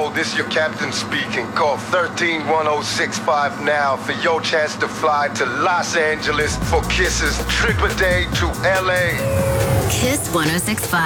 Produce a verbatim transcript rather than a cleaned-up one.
Hello, this your captain speaking. Call thirteen one oh six five now for your chance to fly to Los Angeles for Kiss's trip a day to L A. Kiss one oh six point five.